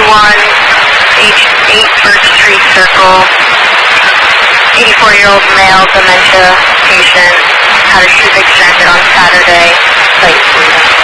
age 8, Birch Street Circle, 84-year-old male, dementia patient, had his shoes extracted on Saturday, plate bleeding.